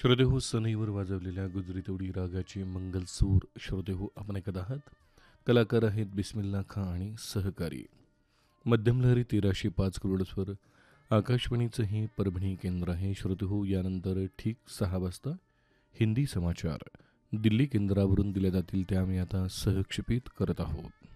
श्रोतेहो सनईवर वाजवलेल्या गुजरी तोडी रागाची मंगलसूर श्रोतेहो आपण ऐकत आहात. कलाकार आहेत बिस्मिल्ला खां आणि सहकारी. मध्यम लहरी 1305 करोडस्वर आकाशवाणीचं हे परभणी केंद्र आहे. श्रोतेहो यानंतर ठीक 6 वाजता हिंदी समाचार दिल्ली केंद्रावरून दिले जातील, त्या आम्ही आता सहक्षेपित करत आहोत.